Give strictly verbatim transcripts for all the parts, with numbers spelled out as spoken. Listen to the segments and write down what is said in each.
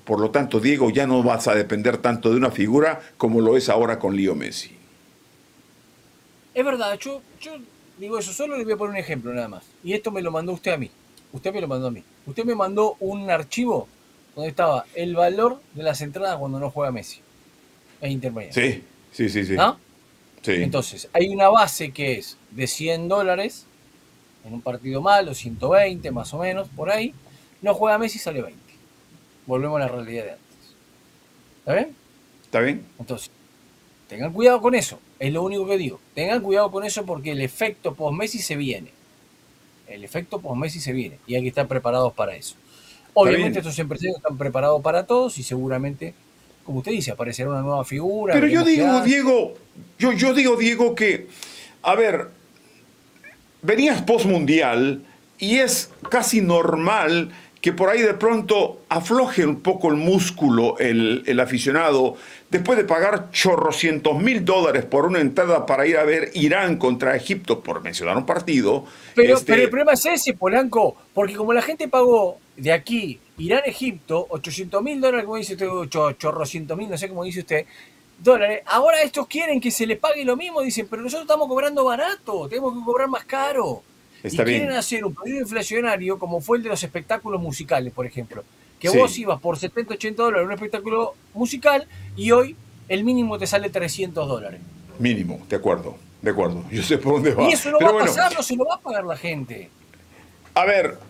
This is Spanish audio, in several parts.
Por lo tanto, Diego, ya no vas a depender tanto de una figura como lo es ahora con Leo Messi. Es verdad, yo, yo digo eso, solo le voy a poner un ejemplo nada más. Y esto me lo mandó usted a mí. Usted me lo mandó a mí. Usted me mandó un archivo donde estaba el valor de las entradas cuando no juega Messi en Inter Miami. Sí, sí, sí, sí. ¿No? Sí. Entonces, hay una base que es de cien dólares en un partido malo, ciento veinte más o menos, por ahí. No juega Messi, sale veinte. Volvemos a la realidad de antes. ¿Está bien? ¿Está bien? Entonces, tengan cuidado con eso. Es lo único que digo. Tengan cuidado con eso porque el efecto post-Messi se viene. El efecto post-Messi se viene. Y hay que estar preparados para eso. Obviamente estos empresarios están preparados para todos y seguramente, como usted dice, aparecerá una nueva figura. Pero yo digo, Diego, yo, yo digo, Diego, que, a ver, venías post-mundial y es casi normal que por ahí de pronto afloje un poco el músculo el, el aficionado después de pagar chorrocientos mil dólares por una entrada para ir a ver Irán contra Egipto, por mencionar un partido. Pero, este... pero el problema es ese, Polanco, porque como la gente pagó de aquí Irán-Egipto ochocientos mil dólares, como dice usted, chorrocientos mil, no sé cómo dice usted, dólares, ahora estos quieren que se les pague lo mismo, dicen, pero nosotros estamos cobrando barato, tenemos que cobrar más caro. Está y bien. Quieren hacer un pedido inflacionario como fue el de los espectáculos musicales, por ejemplo. Que sí. Vos ibas por setenta, ochenta dólares a un espectáculo musical y hoy el mínimo te sale trescientos dólares. Mínimo, de acuerdo, de acuerdo. Yo sé por dónde va. Y eso no Pero va a bueno, pasar, no se lo va a pagar la gente. A ver,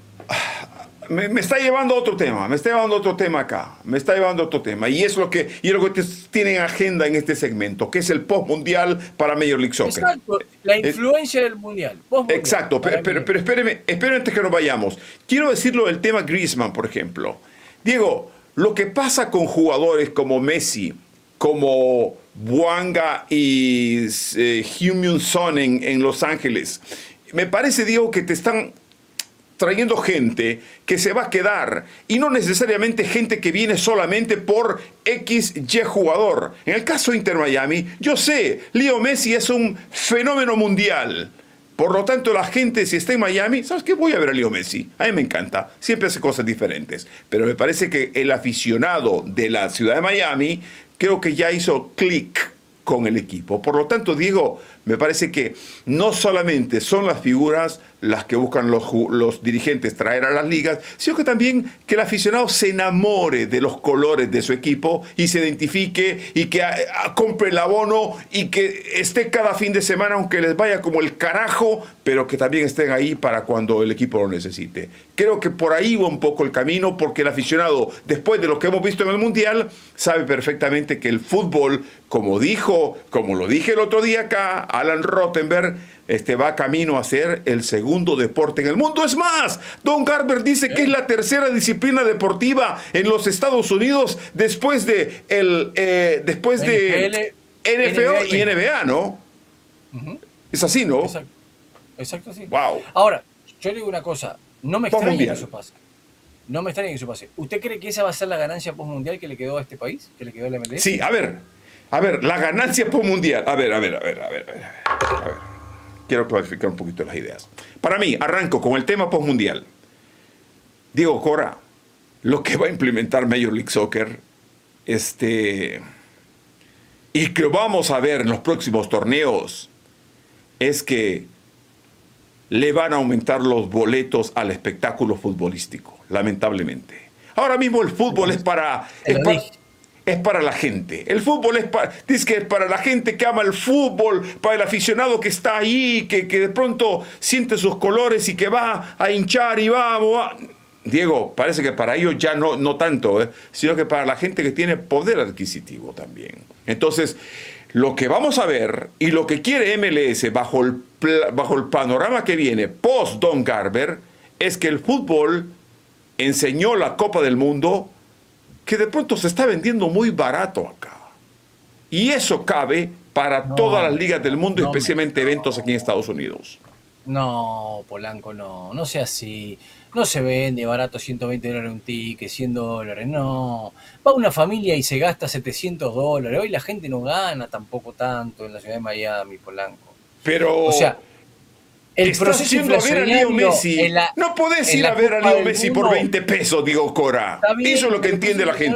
me, me está llevando a otro tema, me está llevando a otro tema acá, me está llevando a otro tema. Y es lo que, y es lo que tienen en agenda en este segmento, que es el post-mundial para Major League Soccer. Exacto, la influencia eh, del mundial. Exacto, pero, pero, pero espéreme, espéreme antes que nos vayamos. Quiero decirlo del tema Griezmann, por ejemplo. Diego, lo que pasa con jugadores como Messi, como Bouanga y eh, Heung-min Son en, en Los Ángeles, me parece, Diego, que te están trayendo gente que se va a quedar y no necesariamente gente que viene solamente por X Y jugador. En el caso de Inter Miami, yo sé, Leo Messi es un fenómeno mundial. Por lo tanto, la gente, si está en Miami, ¿sabes qué? Voy a ver a Leo Messi. A mí me encanta. Siempre hace cosas diferentes. Pero me parece que el aficionado de la ciudad de Miami creo que ya hizo clic con el equipo. Por lo tanto, Diego, me parece que no solamente son las figuras las que buscan los, los dirigentes traer a las ligas, sino que también que el aficionado se enamore de los colores de su equipo y se identifique y que a, a, compre el abono y que esté cada fin de semana, aunque les vaya como el carajo, pero que también estén ahí para cuando el equipo lo necesite. Creo que por ahí va un poco el camino, porque el aficionado, después de lo que hemos visto en el Mundial, sabe perfectamente que el fútbol, como dijo, como lo dije el otro día acá, Alan Rottenberg, este va camino a ser el segundo deporte en el mundo. Es más, Don Garber dice que es la tercera disciplina deportiva en los Estados Unidos después de el eh, después de N F L y N B A, ¿no? Uh-huh. Es así, ¿no? Exacto, exacto, sí. Wow. Ahora, yo le digo una cosa, no me extraña que eso pase. No me extraña que eso pase. ¿Usted cree que esa va a ser la ganancia postmundial que le quedó a este país? ¿Que le quedó a la M L S? Sí, a ver, a ver, la ganancia postmundial. A ver, a ver, a ver, a ver, a ver. A ver. Quiero clarificar un poquito las ideas. Para mí, arranco con el tema postmundial. Diego Cora, lo que va a implementar Major League Soccer, este, y que vamos a ver en los próximos torneos, es que le van a aumentar los boletos al espectáculo futbolístico, lamentablemente. Ahora mismo el fútbol es para... Es para Es para la gente. El fútbol es para, dice que es para la gente que ama el fútbol, para el aficionado que está ahí, que, que de pronto siente sus colores y que va a hinchar y va, va. Diego, parece que para ellos ya no, no tanto, ¿eh? Sino que para la gente que tiene poder adquisitivo también. Entonces, lo que vamos a ver y lo que quiere M L S bajo el, bajo el panorama que viene post Don Garber es que el fútbol enseñó la Copa del Mundo que de pronto se está vendiendo muy barato acá. Y eso cabe para no, todas las ligas del mundo, no, especialmente no. eventos aquí en Estados Unidos. No, Polanco, no. No sea así. No se vende barato ciento veinte dólares un ticket, cien dólares, no. Va una familia y se gasta setecientos dólares. Hoy la gente no gana tampoco tanto en la ciudad de Miami, Polanco. Pero... O sea, el Estás proceso yendo a ver a Leo Messi. La, no podés ir a ver a Leo Messi por veinte pesos, Diego Cora. Eso es lo que entiende la gente.